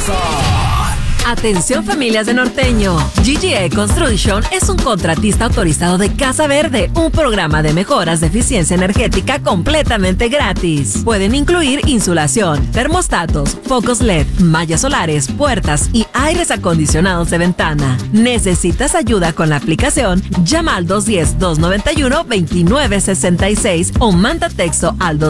Atención familias de Norteño. GGA Construction es un contratista autorizado de Casa Verde, un programa de mejoras de eficiencia energética completamente gratis. Pueden incluir insulación, termostatos, focos LED, mallas solares, puertas y aires acondicionados de ventana. ¿Necesitas ayuda con la aplicación? Llama al 210-291-2966 o manda texto al